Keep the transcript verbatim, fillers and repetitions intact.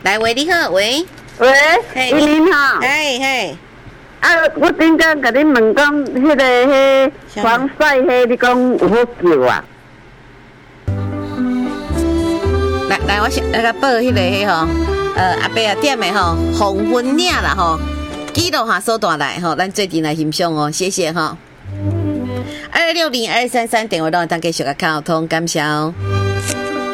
来，喂，你好，喂， 喂，依林哈， 嘿嘿， 啊，我顶间甲你问讲，迄个迄防晒迄，你讲有好救啊？ 来来，我先来个报迄个迄吼，呃，阿伯啊点的吼，红昏领啦吼，记录下收大来吼，咱最近来欣赏哦，谢谢哈。二六零二三三电话让咱继续个沟通，感谢哦。